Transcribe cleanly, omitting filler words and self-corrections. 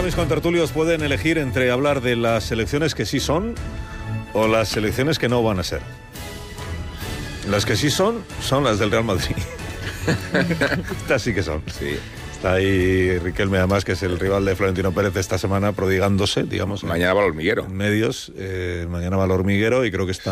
mis contertulios pueden elegir entre hablar de las selecciones que sí son o las selecciones que no van a ser. Las que sí son las del Real Madrid. Estas sí que son. Sí. Está ahí Riquelme, además, que es el rival de Florentino Pérez esta semana, prodigándose, digamos. Mañana va al hormiguero. En medios. Mañana va al hormiguero y creo que está